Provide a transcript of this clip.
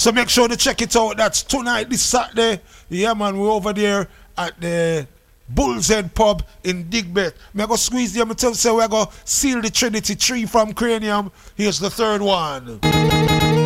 So make sure to check it out. That's tonight, this Saturday. Yeah, man, we're over there at the Bull's Head Pub in Digbeth. Me go squeeze them and tell say we're going to seal the Trinity tree from Cranium. Here's the third one.